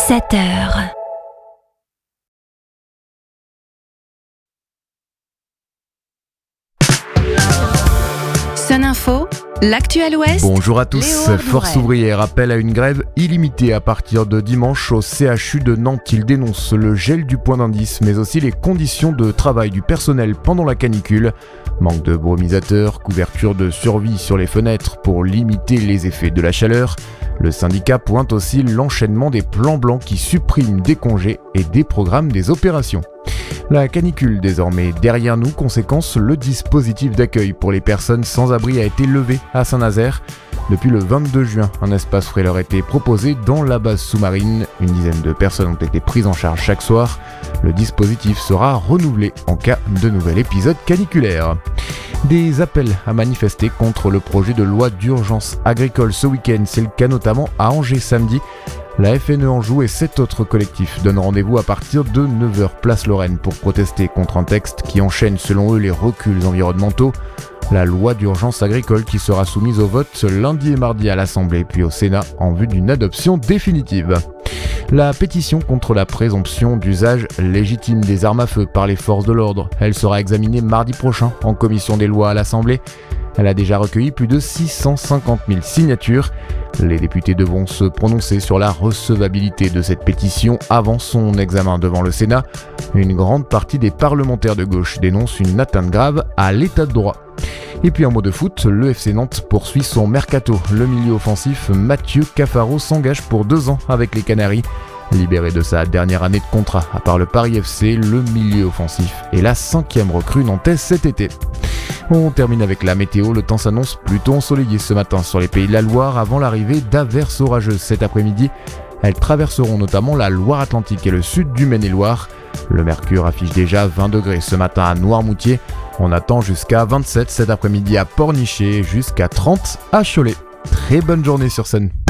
7h. Sun Info, l'actuel Ouest. Bonjour à tous. Force ouvrière appelle à une grève illimitée à partir de dimanche au CHU de Nantes. Il dénonce le gel du point d'indice, mais aussi les conditions de travail du personnel pendant la canicule. Manque de brumisateurs, couverture de survie sur les fenêtres pour limiter les effets de la chaleur. Le syndicat pointe aussi l'enchaînement des plans blancs qui suppriment des congés et déprogramment des opérations. La canicule désormais derrière nous, conséquence, le dispositif d'accueil pour les personnes sans abri a été levé à Saint-Nazaire. Depuis le 22 juin, un espace frais leur a été proposé dans la base sous-marine. Une dizaine de personnes ont été prises en charge chaque soir. Le dispositif sera renouvelé en cas de nouvel épisode caniculaire. Des appels à manifester contre le projet de loi d'urgence agricole ce week-end. C'est le cas notamment à Angers samedi. La FNE Anjou et 7 autres collectifs donnent rendez-vous à partir de 9h place Lorraine pour protester contre un texte qui enchaîne selon eux les reculs environnementaux. La loi d'urgence agricole qui sera soumise au vote lundi et mardi à l'Assemblée puis au Sénat en vue d'une adoption définitive. La pétition contre la présomption d'usage légitime des armes à feu par les forces de l'ordre. Elle sera examinée mardi prochain en commission des lois à l'Assemblée. Elle a déjà recueilli plus de 650 000 signatures. Les députés devront se prononcer sur la recevabilité de cette pétition avant son examen devant le Sénat. Une grande partie des parlementaires de gauche dénoncent une atteinte grave à l'état de droit. Et puis un mot de foot, le FC Nantes poursuit son mercato. Le milieu offensif Mathieu Cafaro s'engage pour 2 ans avec les Canaries. Libéré de sa dernière année de contrat, à part le Paris FC, le milieu offensif est la 5e recrue nantaise cet été. On termine avec la météo, le temps s'annonce plutôt ensoleillé ce matin sur les Pays de la Loire avant l'arrivée d'averses orageuses cet après-midi. Elles traverseront notamment la Loire-Atlantique et le sud du Maine-et-Loire. Le mercure affiche déjà 20 degrés ce matin à Noirmoutier. On attend jusqu'à 27 cet après-midi à Pornichet, jusqu'à 30 à Cholet. Très bonne journée sur Sun.